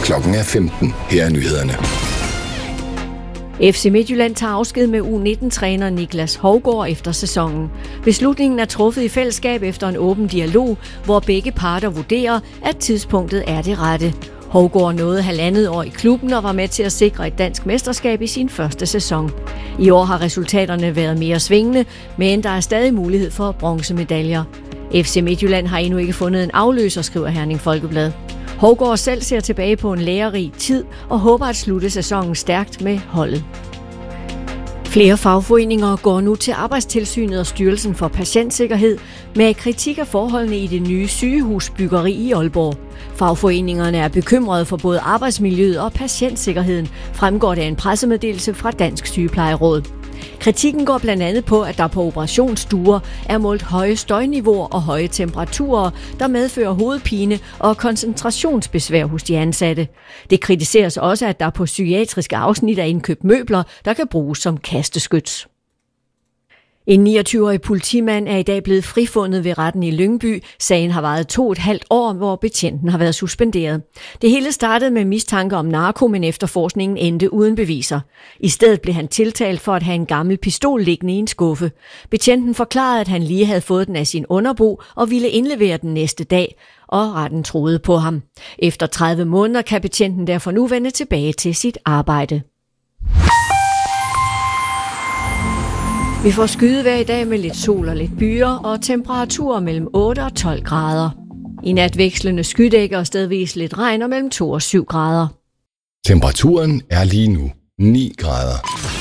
Klokken er 15. Her er nyhederne. FC Midtjylland tager afsked med U19-træner Niklas Hovgaard efter sæsonen. Beslutningen er truffet i fællesskab efter en åben dialog, hvor begge parter vurderer, at tidspunktet er det rette. Hovgaard nåede 1,5 år i klubben og var med til at sikre et dansk mesterskab i sin første sæson. I år har resultaterne været mere svingende, men der er stadig mulighed for bronzemedaljer. FC Midtjylland har endnu ikke fundet en afløser, skriver Herning Folkeblad. Hovgaard selv ser tilbage på en lærerig tid og håber at slutte sæsonen stærkt med holdet. Flere fagforeninger går nu til Arbejdstilsynet og Styrelsen for Patientsikkerhed med kritik af forholdene i det nye sygehusbyggeri i Aalborg. Fagforeningerne er bekymrede for både arbejdsmiljøet og patientsikkerheden, fremgår det af en pressemeddelelse fra Dansk Sygeplejeråd. Kritikken går blandt andet på, at der på operationsstuer er målt høje støjniveauer og høje temperaturer, der medfører hovedpine og koncentrationsbesvær hos de ansatte. Det kritiseres også, at der på psykiatriske afsnit er indkøbt møbler, der kan bruges som kasteskyts. En 29-årig politimand er i dag blevet frifundet ved retten i Lyngby. Sagen har varet 2,5 år, hvor betjenten har været suspenderet. Det hele startede med mistanke om narko, men efterforskningen endte uden beviser. I stedet blev han tiltalt for at have en gammel pistol liggende i en skuffe. Betjenten forklarede, at han lige havde fået den af sin underbo og ville indlevere den næste dag, og retten troede på ham. Efter 30 måneder kan betjenten derfor nu vende tilbage til sit arbejde. Vi får skydevejr i dag med lidt sol og lidt byer og temperaturer mellem 8 og 12 grader. I nat vekslende skydække og stedvis lidt regn og mellem 2 og 7 grader. Temperaturen er lige nu 9 grader.